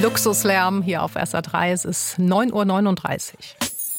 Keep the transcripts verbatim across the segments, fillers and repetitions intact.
Luxuslärm hier auf S R drei. Es ist neun Uhr neununddreißig.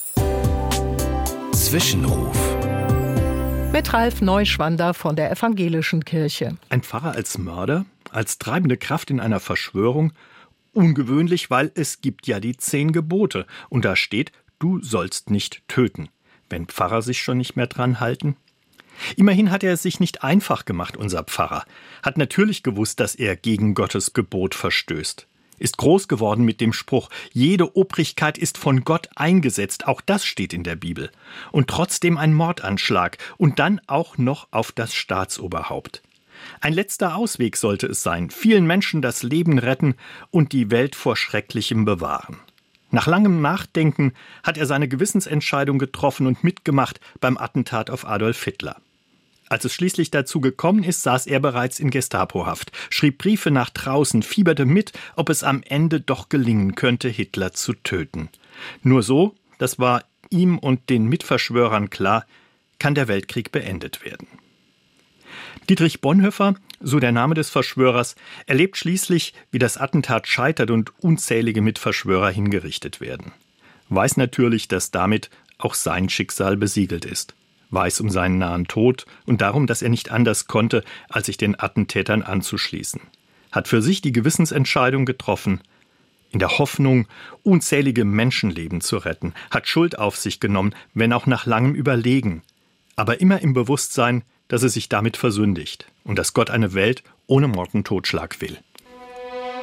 Zwischenruf. Mit Ralf Neuschwander von der Evangelischen Kirche. Ein Pfarrer als Mörder, als treibende Kraft in einer Verschwörung? Ungewöhnlich, weil es gibt ja die zehn Gebote. Und da steht, du sollst nicht töten. Wenn Pfarrer sich schon nicht mehr dran halten? Immerhin hat er es sich nicht einfach gemacht, unser Pfarrer. Hat natürlich gewusst, dass er gegen Gottes Gebot verstößt. Ist groß geworden mit dem Spruch, jede Obrigkeit ist von Gott eingesetzt, auch das steht in der Bibel. Und trotzdem ein Mordanschlag und dann auch noch auf das Staatsoberhaupt. Ein letzter Ausweg sollte es sein, vielen Menschen das Leben retten und die Welt vor Schrecklichem bewahren. Nach langem Nachdenken hat er seine Gewissensentscheidung getroffen und mitgemacht beim Attentat auf Adolf Hitler. Als es schließlich dazu gekommen ist, saß er bereits in Gestapohaft, schrieb Briefe nach draußen, fieberte mit, ob es am Ende doch gelingen könnte, Hitler zu töten. Nur so, das war ihm und den Mitverschwörern klar, kann der Weltkrieg beendet werden. Dietrich Bonhoeffer, so der Name des Verschwörers, erlebt schließlich, wie das Attentat scheitert und unzählige Mitverschwörer hingerichtet werden. Weiß natürlich, dass damit auch sein Schicksal besiegelt ist. Weiß um seinen nahen Tod und darum, dass er nicht anders konnte, als sich den Attentätern anzuschließen. Hat für sich die Gewissensentscheidung getroffen, in der Hoffnung, unzählige Menschenleben zu retten, hat Schuld auf sich genommen, wenn auch nach langem Überlegen, aber immer im Bewusstsein, dass er sich damit versündigt und dass Gott eine Welt ohne Mord und Totschlag will.